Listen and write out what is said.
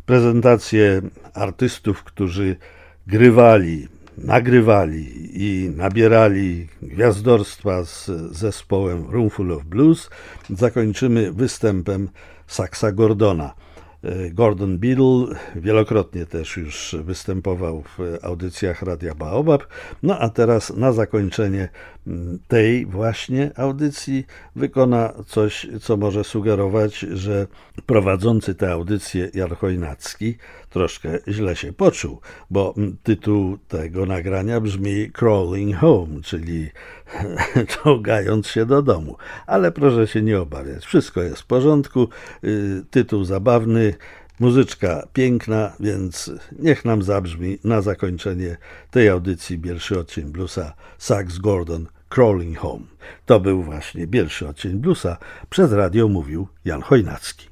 prezentację artystów, którzy grywali, nagrywali i nabierali gwiazdorstwa z zespołem Roomful of Blues, zakończymy występem Saxa Gordona. Gordon Biddle wielokrotnie też już występował w audycjach Radia Baobab. No a teraz na zakończenie tej właśnie audycji wykona coś, co może sugerować, że prowadzący tę audycję Jan Chojnacki troszkę źle się poczuł, bo tytuł tego nagrania brzmi Crawling Home, czyli czołgając się do domu. Ale proszę się nie obawiać, wszystko jest w porządku, tytuł zabawny, muzyczka piękna, więc niech nam zabrzmi na zakończenie tej audycji Bielszy Odcień Bluesa Sax Gordon Crawling Home. To był właśnie Bielszy Odcień Bluesa. Przez radio mówił Jan Chojnacki.